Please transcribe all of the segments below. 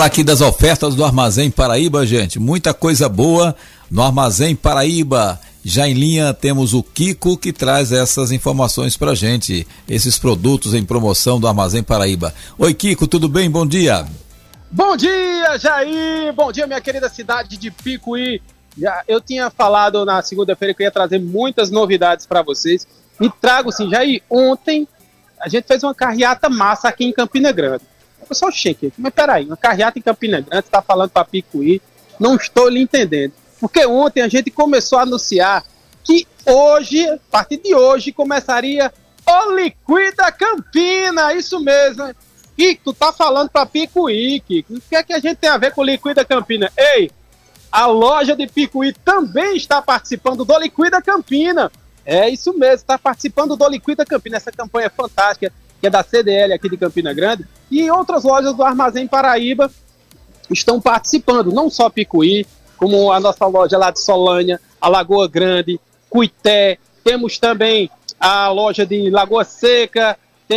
falar aqui das ofertas do Armazém Paraíba, gente. Muita coisa boa no Armazém Paraíba. Já em linha temos o Kiko, que traz essas informações pra gente, esses produtos em promoção do Armazém Paraíba. Oi, Kiko, tudo bem? Bom dia. Bom dia, Jair. Bom dia, minha querida cidade de Picuí. Eu tinha falado na segunda-feira que eu ia trazer muitas novidades para vocês. E trago sim, Jair. Ontem a gente fez uma carreata massa aqui em Campina Grande. O pessoal chique, mas peraí, uma carreata em Campina Grande, você está falando para Picuí, não estou lhe entendendo. Porque ontem a gente começou a anunciar que hoje, a partir de hoje, começaria o Liquida Campina, isso mesmo. E tu tá falando para Picuí, Kiko. O que é que a gente tem a ver com o Liquida Campina? Ei, a loja de Picuí também está participando do Liquida Campina. É isso mesmo, está participando do Liquida Campina, essa campanha fantástica que é da CDL aqui de Campina Grande. E outras lojas do Armazém Paraíba estão participando, não só Picuí, como a nossa loja lá de Solânia, a Lagoa Grande, Cuité, temos também a loja de Lagoa Seca,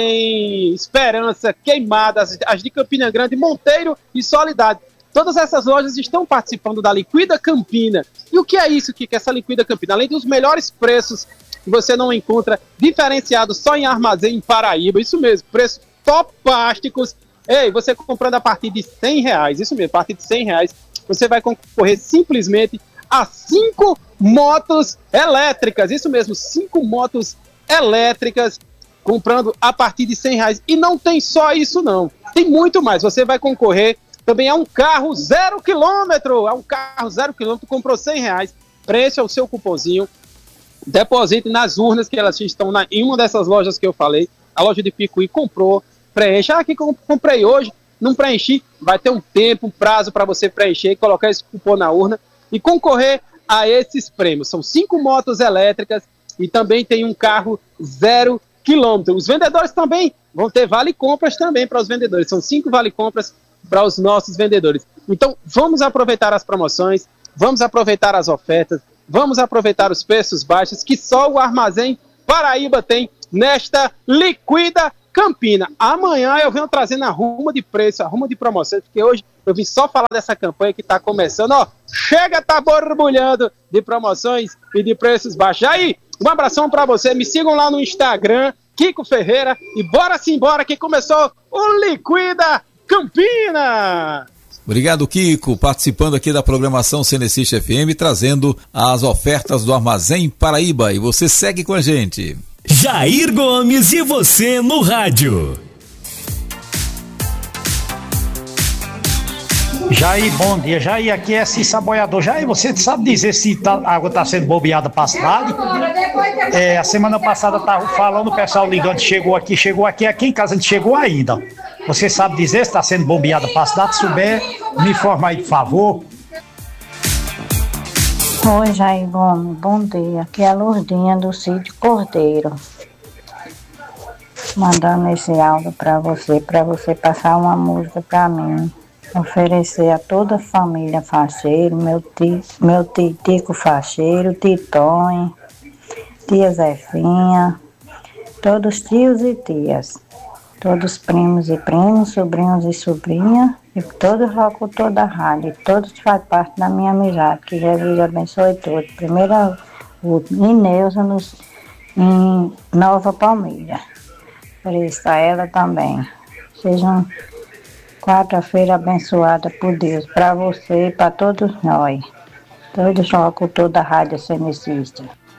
tem Esperança, Queimadas, as de Campina Grande, Monteiro e Solidade. Todas essas lojas estão participando da Liquida Campina. E o que é isso, que é essa Liquida Campina? Além dos melhores preços que você não encontra diferenciados só em Armazém Paraíba, isso mesmo, preços topásticos. Ei, você comprando a partir de R$100, isso mesmo, a partir de R$100, você vai concorrer simplesmente a 5 motos elétricas, isso mesmo, 5 motos elétricas, comprando a partir de R$100. E não tem só isso não, tem muito mais. Você vai concorrer também a um carro 0 km, comprou R$100, preencha o seu cupomzinho, deposite nas urnas que elas estão em uma dessas lojas que eu falei, a loja de Picuí, comprou, preencha, aqui comprei hoje, não preenchi, vai ter um tempo, um prazo para você preencher e colocar esse cupom na urna e concorrer a esses prêmios. São 5 motos elétricas e também tem um carro 0 km. Os vendedores também vão ter vale-compras também para os vendedores. São 5 vale-compras para os nossos vendedores. Então, vamos aproveitar as promoções, vamos aproveitar as ofertas, vamos aproveitar os preços baixos que só o Armazém Paraíba tem nesta Liquida Campina. Amanhã eu venho trazendo a arruma de preço, a arruma de promoções, porque hoje eu vim só falar dessa campanha que está começando. Ó, chega, tá borbulhando de promoções e de preços baixos. Aí, um abração para você, me sigam lá no Instagram, Kiko Ferreira, e bora simbora que começou o Liquida Campina! Obrigado, Kiko, participando aqui da programação Cenecist FM, trazendo as ofertas do Armazém Paraíba. E você segue com a gente. Jair Gomes e você no rádio. Jair, bom dia. Jair, aqui é Cissa Boiador. Jair, você sabe dizer se a água está sendo bobeada para a cidade? A semana passada estava falando, o pessoal ligando, chegou aqui em casa, a gente chegou ainda. Você sabe dizer se está sendo bombeada para a cidade? Se souber, me informa aí, por favor. Oi, Jair Gomes, bom dia. Aqui é a Lourdinha do sítio Cordeiro. Mandando esse áudio para você passar uma música para mim. Oferecer a toda a família Facheiro, meu tio Tico Facheiro, Titonho, tia Zefinha, todos tios e tias, todos primos e primos, sobrinhos e sobrinhas, e todos locutores da rádio, todos fazem parte da minha amizade, que Jesus abençoe todos. Primeiro, o Ineuza em Nova Palmeira. Ofereço a ela também. Sejam quarta-feira abençoada por Deus, para você e para todos nós, todos locutores da Rádio Cenecist.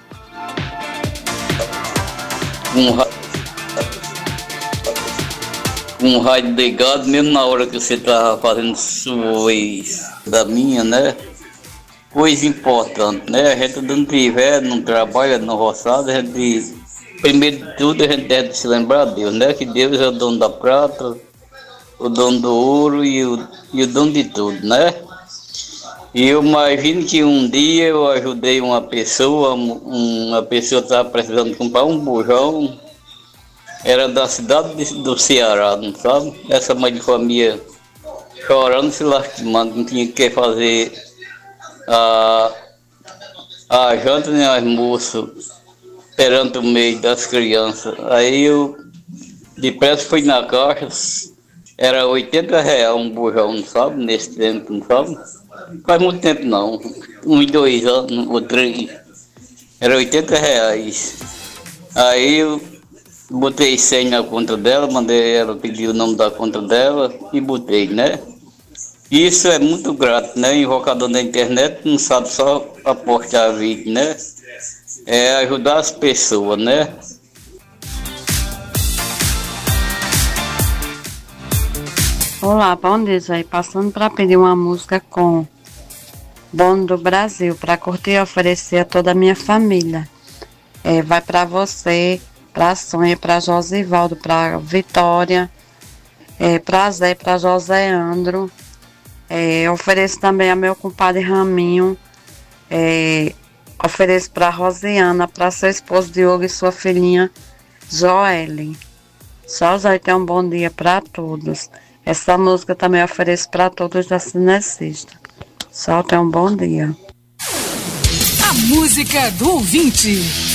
Um rádio ligado, mesmo na hora que você está fazendo suas da minha, né? Coisa importante, né? A gente não tiver, não trabalha no roçado, a gente, primeiro de tudo, a gente deve se lembrar de Deus, né? Que Deus é o dono da prata, o dono do ouro e o dono de tudo, né? E eu imagino que um dia eu ajudei uma pessoa estava precisando comprar um bujão, era da cidade do Ceará, não sabe? Essa mãe de família chorando, se lastimando, não tinha que fazer a janta nem almoço perante o meio das crianças. Aí eu depressa fui na caixa, Era R$ 80 um bujão, não sabe? Nesse tempo, não sabe? Faz muito tempo não. 2 anos ou 3. Era R$ 80. Aí eu botei 100 na conta dela, mandei ela pedir o nome da conta dela e botei, né? Isso é muito grato, né? Invocador da internet não sabe só aportar vídeo, né? É ajudar as pessoas, né? Olá, bom dia, aí passando para pedir uma música com Bono do Brasil, para curtir e oferecer a toda a minha família. Vai para você, para Sônia, para Josivaldo, para Vitória, para Zé, para José Andro. Ofereço também a meu compadre Raminho. Ofereço para Rosiana, para seu esposo Diogo e sua filhinha Joelle. Só Zé, tem um bom dia para todos. Essa música também ofereço para todos da Cinecista. Só tenha um bom dia. A música do ouvinte.